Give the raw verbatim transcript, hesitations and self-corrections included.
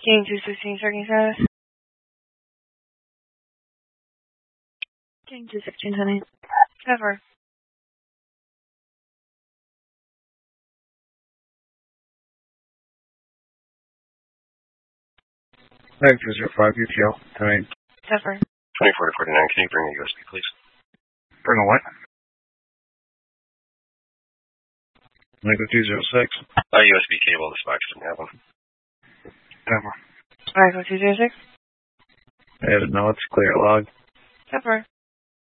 King two sixteen, checking status. King two sixteen, honey. Cover. Nine two zero five U T L. Time. Cover. Twenty-four to forty-nine. Can you bring a U S B, please? Bring a what? Nine two zero six. A U S B cable. This box didn't have one. Cover. Alright, two zero six. I didn't know. It's clear log. Cover.